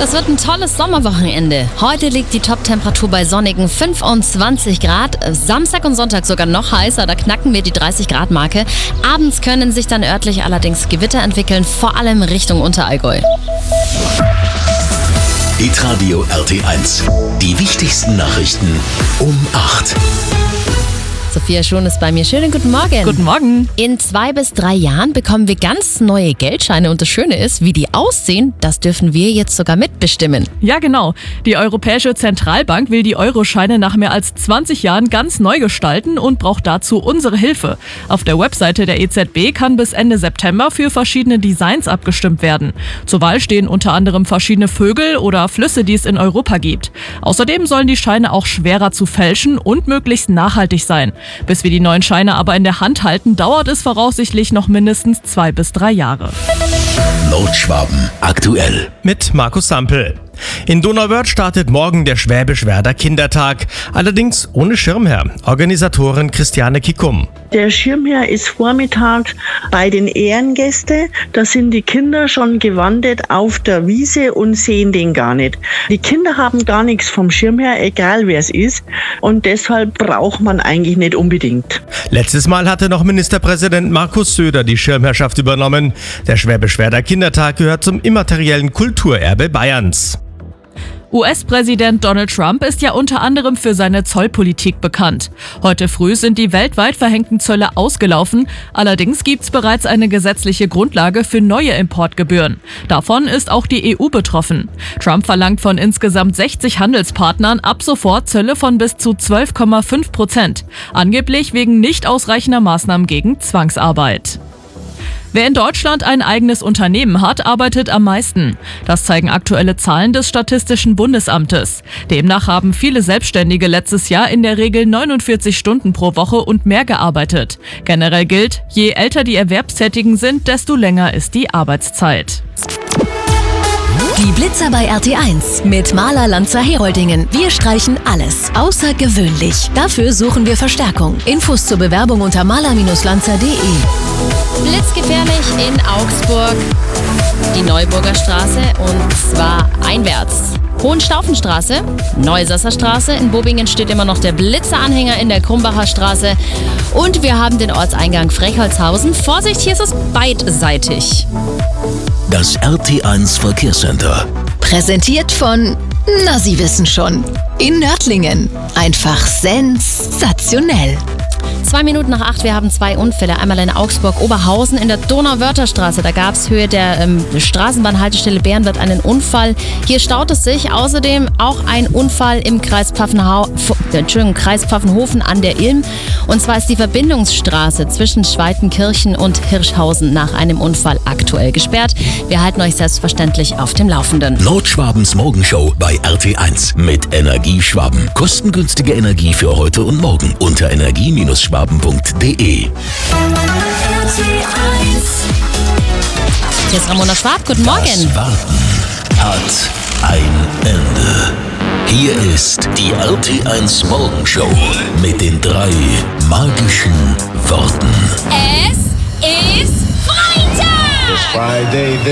Das wird ein tolles Sommerwochenende. Heute liegt die Top-Temperatur bei sonnigen 25 Grad. Samstag und Sonntag sogar noch heißer, da knacken wir die 30-Grad-Marke. Abends können sich dann örtlich allerdings Gewitter entwickeln, vor allem Richtung Unterallgäu. Hitradio RT1. Die wichtigsten Nachrichten um 8. Sophia Schon ist bei mir. Schönen guten Morgen. Guten Morgen. In 2 bis 3 Jahren bekommen wir ganz neue Geldscheine und das Schöne ist, wie die aussehen, das dürfen wir jetzt sogar mitbestimmen. Ja, genau. Die Europäische Zentralbank will die Euroscheine nach mehr als 20 Jahren ganz neu gestalten und braucht dazu unsere Hilfe. Auf der Webseite der EZB kann bis Ende September für verschiedene Designs abgestimmt werden. Zur Wahl stehen unter anderem verschiedene Vögel oder Flüsse, die es in Europa gibt. Außerdem sollen die Scheine auch schwerer zu fälschen und möglichst nachhaltig sein. Bis wir die neuen Scheine aber in der Hand halten, dauert es voraussichtlich noch mindestens 2 bis 3 Jahre. Nordschwaben aktuell. Mit Markus Sampel. In Donauwörth startet morgen der Schwäbisch-Werder Kindertag, allerdings ohne Schirmherr. Organisatorin Christiane Kickum. Der Schirmherr ist vormittags bei den Ehrengästen. Da sind die Kinder schon gewandet auf der Wiese und sehen den gar nicht. Die Kinder haben gar nichts vom Schirmherr, egal wer es ist. Und deshalb braucht man eigentlich nicht unbedingt. Letztes Mal hatte noch Ministerpräsident Markus Söder die Schirmherrschaft übernommen. Der Schwäbisch-Werder Kindertag gehört zum immateriellen Kulturerbe Bayerns. US-Präsident Donald Trump ist ja unter anderem für seine Zollpolitik bekannt. Heute früh sind die weltweit verhängten Zölle ausgelaufen. Allerdings gibt's bereits eine gesetzliche Grundlage für neue Importgebühren. Davon ist auch die EU betroffen. Trump verlangt von insgesamt 60 Handelspartnern ab sofort Zölle von bis zu 12,5%. Angeblich wegen nicht ausreichender Maßnahmen gegen Zwangsarbeit. Wer in Deutschland ein eigenes Unternehmen hat, arbeitet am meisten. Das zeigen aktuelle Zahlen des Statistischen Bundesamtes. Demnach haben viele Selbstständige letztes Jahr in der Regel 49 Stunden pro Woche und mehr gearbeitet. Generell gilt, je älter die Erwerbstätigen sind, desto länger ist die Arbeitszeit. Die Blitzer bei RT1 mit Maler Lanzer Heroldingen. Wir streichen alles außergewöhnlich. Dafür suchen wir Verstärkung. Infos zur Bewerbung unter maler-lanzer.de. Blitzgefährlich in Augsburg, die Neuburger Straße und zwar einwärts. Hohenstaufenstraße, Neusasser Straße, in Bobingen steht immer noch der Blitzeranhänger in der Krumbacher Straße und wir haben den Ortseingang Frechholzhausen. Vorsicht, hier ist es beidseitig. Das RT1 Verkehrscenter. Präsentiert von, na Sie wissen schon, in Nördlingen. Einfach sensationell. 2 Minuten nach 8, wir haben 2 Unfälle. Einmal in Augsburg-Oberhausen in der Donauwörther Straße. Da gab es Höhe der Straßenbahnhaltestelle Bärenwirt einen Unfall. Hier staut es sich. Außerdem auch ein Unfall im Kreis Pfaffenhofen an der Ilm. Und zwar ist die Verbindungsstraße zwischen Schweitenkirchen und Hirschhausen nach einem Unfall aktuell gesperrt. Wir halten euch selbstverständlich auf dem Laufenden. Nordschwabens Morgenshow bei RT1 mit Energieschwaben. Kostengünstige Energie für heute und morgen unter energie-schwaben.de. Hier ist Ramona Schwab. Guten Morgen. Das Warten hat ein Ende. Hier ist die RT1 Morgenshow mit den 3 magischen Worten. Es ist Freitag! Friday.